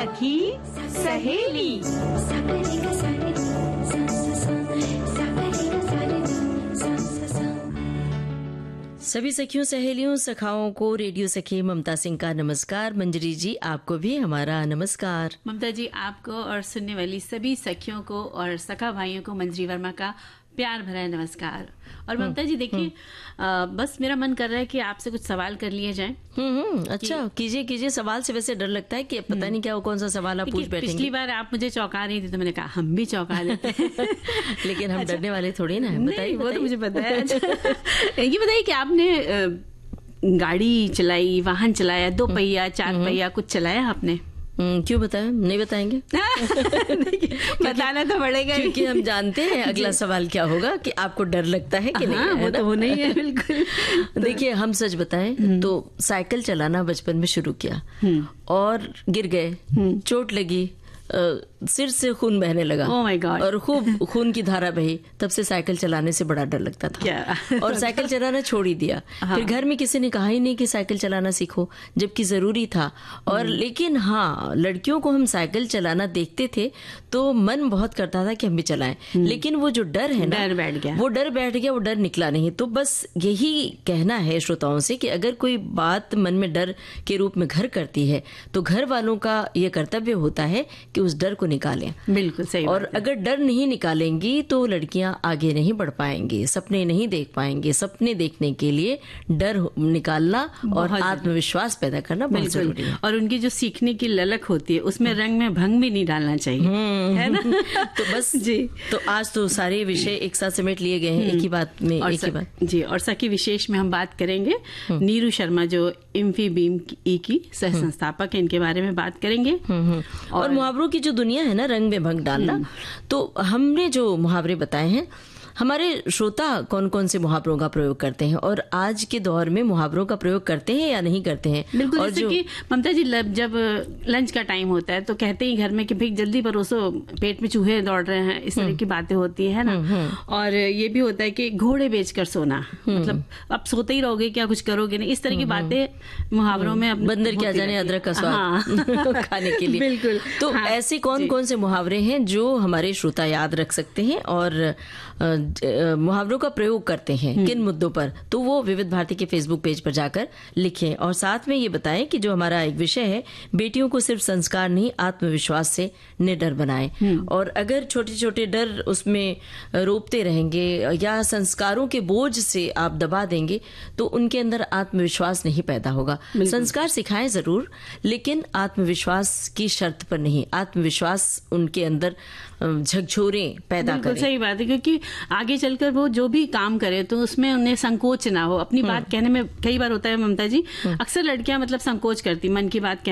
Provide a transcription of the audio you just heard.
सखी सहेली। सभी सखियों सहेलियों सखाओं को रेडियो सखी ममता सिंह का नमस्कार। मंजरी जी आपको भी हमारा नमस्कार। ममता जी आपको और सुनने वाली सभी सखियों को और सखा भाइयों को मंजरी वर्मा का प्यार भरा नमस्कार। और ममता जी देखिए बस मेरा मन कर रहा है कि आपसे कुछ सवाल कर लिए जाएं। अच्छा कीजिए कीजिए। सवाल से वैसे डर लगता है कि पता नहीं क्या कौन सा सवाल आप पूछ बैठेंगे। पिछली बार आप मुझे चौंका रही थी तो मैंने कहा हम भी चौंका देते हैं। लेकिन हम डरने वाले थोड़ी ना है। बताइए वो तो मुझे पता है। ये बताइए कि आपने गाड़ी चलाई, वाहन चलाया, 2 पहिया 4 पहिया कुछ चलाया आपने? क्यों बताएं? नहीं बताएंगे। बताना तो पड़ेगा क्योंकि हम जानते हैं अगला सवाल क्या होगा कि आपको डर लगता है कि नहीं। वो तो होना ही है बिल्कुल। देखिए हम सच बताएं तो साइकिल चलाना बचपन में शुरू किया और गिर गए, चोट लगी, सिर से खून बहने लगा। Oh my God. और खूब खून की धारा बही। तब से साइकिल चलाने से बड़ा डर लगता था। क्या? और साइकिल चलाना छोड़ ही दिया। फिर घर में किसी ने कहा ही नहीं कि साइकिल चलाना सीखो, जबकि जरूरी था। और लेकिन हाँ, लड़कियों को हम साइकिल चलाना देखते थे तो मन बहुत करता था कि हम भी चलाएं। लेकिन वो जो डर है ना, डर बैठ गया, वो डर निकला नहीं। तो बस यही कहना है श्रोताओं से कि अगर कोई बात मन में डर के रूप में घर करती है तो घर वालों का ये कर्तव्य होता है कि उस डर को निकालें। बिल्कुल सही। और अगर डर नहीं निकालेंगी तो लड़कियां आगे नहीं बढ़ पाएंगी, सपने नहीं देख पाएंगे। सपने देखने के लिए डर निकालना और आत्मविश्वास पैदा करना बहुत जरूरी है। और उनकी जो सीखने की ललक होती है उसमें रंग में भंग भी नहीं डालना चाहिए, है ना? तो बस जी, तो आज तो सारे विषय एक साथ समेट लिए गए हैं एक ही बात में। एक ही बात जी। और सखी विशेष में हम बात करेंगे नीरू शर्मा जो इम्फीबीम की सह संस्थापक है, इनके बारे में बात करेंगे। और मुहावरों की जो दुनिया है ना, रंग में भंग डालना, तो हमने जो मुहावरे बताए हैं, हमारे श्रोता कौन कौन से मुहावरों का प्रयोग करते हैं और आज के दौर में मुहावरों का प्रयोग करते हैं या नहीं करते हैं? बिल्कुल। और जैसे कि ममता जी जब लंच का टाइम होता है तो कहते ही घर में कि भाई जल्दी परोसो, पेट में चूहे दौड़ रहे हैं, इस तरह की बातें होती है ना। और ये भी होता है कि घोड़े बेचकर सोना, मतलब अब सोते ही रहोगे क्या, कुछ करोगे नहीं, इस तरह की बातें मुहावरों में। बंदर क्या जाने अदरक का स्वाद खाने के लिए। बिल्कुल। तो ऐसे कौन कौन से मुहावरे हैं जो हमारे श्रोता याद रख सकते हैं और मुहावरों का प्रयोग करते हैं किन मुद्दों पर? तो वो विविध भारती के फेसबुक पेज पर जाकर लिखें और साथ में ये बताएं कि जो हमारा एक विषय है, बेटियों को सिर्फ संस्कार नहीं आत्मविश्वास से निडर बनाएं। और अगर छोटे छोटे डर उसमें रोपते रहेंगे या संस्कारों के बोझ से आप दबा देंगे तो उनके अंदर आत्मविश्वास नहीं पैदा होगा। संस्कार सिखाएं जरूर, लेकिन आत्मविश्वास की शर्त पर नहीं। आत्मविश्वास उनके अंदर झकझोरें पैदा करें। सही बात है, क्योंकि आगे चलकर वो जो भी काम करे तो उसमें उन्हें संकोच ना हो। अपनी बात कहने में कई बार होता है ममता जी, अक्सर लड़कियां मतलब संकोच करती मन की बात